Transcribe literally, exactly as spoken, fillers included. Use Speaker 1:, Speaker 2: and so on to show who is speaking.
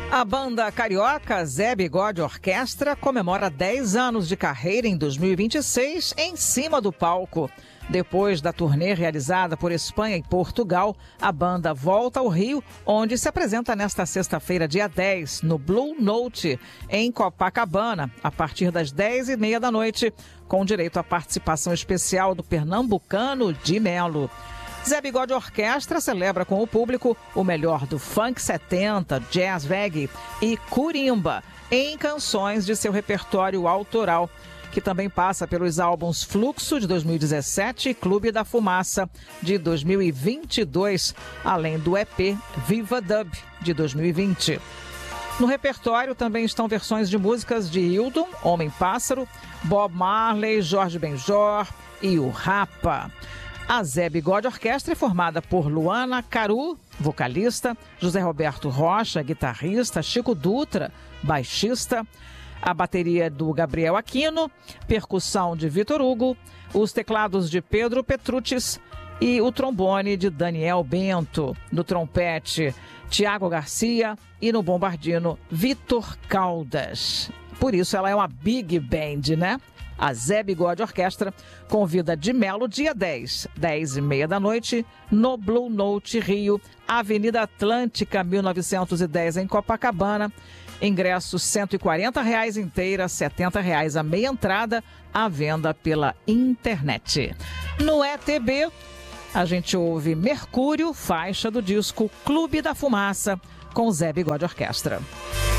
Speaker 1: A banda carioca Zé Bigode Orquestra comemora dez anos de carreira em dois mil e vinte e seis em cima do palco. Depois da turnê realizada por Espanha e Portugal, a banda volta ao Rio, onde se apresenta nesta sexta-feira, dia dez, no Blue Note, em Copacabana, a partir das dez e meia da noite, com direito à participação especial do pernambucano Di Mello. Zé Bigode Orquestra celebra com o público o melhor do funk setenta, jazz reggae e curimba em canções de seu repertório autoral, que também passa pelos álbuns Fluxo, de dois mil e dezessete, e Clube da Fumaça, de dois mil e vinte e dois, além do E P Viva Dub, de dois mil e vinte. No repertório também estão versões de músicas de Hildon, Homem-Pássaro, Bob Marley, Jorge Benjor e o Rapa. A Zé Bigode Orquestra é formada por Luana Caru, vocalista, José Roberto Rocha, guitarrista, Chico Dutra, baixista, a bateria do Gabriel Aquino, percussão de Vitor Hugo, os teclados de Pedro Petruccis e o trombone de Daniel Bento, no trompete Tiago Garcia e no bombardino Vitor Caldas. Por isso ela é uma big band, né? A Zé Bigode Orquestra convida Di Mello dia dez, dez e meia da noite, no Blue Note Rio, Avenida Atlântica, mil novecentos e dez, em Copacabana. Ingressos cento e quarenta reais inteira, setenta reais a meia entrada, à venda pela internet. No E T B, a gente ouve Mercúrio, faixa do disco Clube da Fumaça, com Zé Bigode Orquestra.